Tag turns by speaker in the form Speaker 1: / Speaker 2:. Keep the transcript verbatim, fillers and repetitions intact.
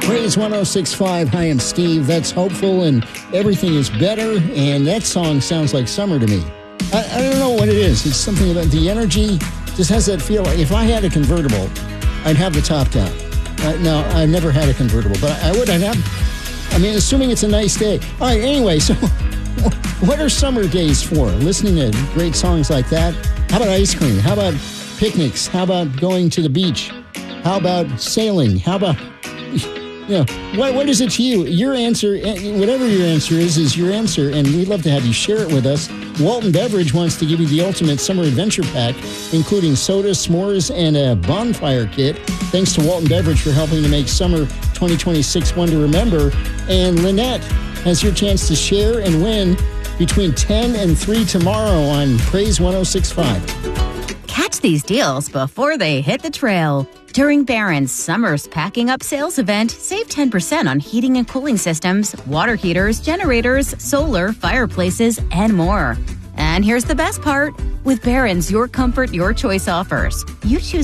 Speaker 1: Praise one oh six point five. Hi, I'm Steve. That's hopeful and everything is better. And that song sounds like summer to me. I, I don't know what it is. It's something about the energy. Just has that feel. If I had a convertible, I'd have the top down. Uh, no, I've never had a convertible, but I would. I'd have. I mean, assuming it's a nice day. All right. Anyway, so what are summer days for? Listening to great songs like that. How about ice cream? How about picnics? How about going to the beach? How about sailing? How about, you know, what, what is it to you? Your answer, whatever your answer is, is your answer, and we'd love to have you share it with us. Walton Beverage wants to give you the ultimate summer adventure pack, including soda, s'mores, and a bonfire kit. Thanks to Walton Beverage for helping to make summer twenty twenty-six one to remember. And Lynette has your chance to share and win between ten and three tomorrow on Praise one oh six point five.
Speaker 2: Catch these deals before they hit the trail. During Barron's Summer's Packing Up Sales Event, save ten percent on heating and cooling systems, water heaters, generators, solar, fireplaces, and more. And here's the best part. With Barron's Your Comfort, Your Choice offers, you choose